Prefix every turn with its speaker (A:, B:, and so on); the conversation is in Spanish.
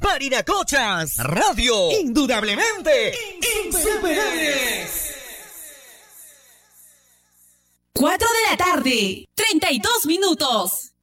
A: Parinacochas Radio, indudablemente insuperables.
B: 4 de la tarde, 32 minutos.